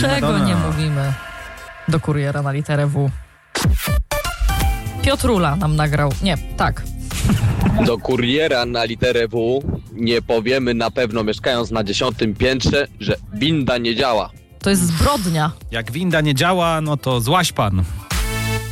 Czego nie mówimy do kuriera na literę W? Piotrula nam nagrał. Nie, tak. Do kuriera na literę W nie powiemy na pewno, mieszkając na 10. piętrze, że winda nie działa. To jest zbrodnia. Jak winda nie działa, no to złaś pan.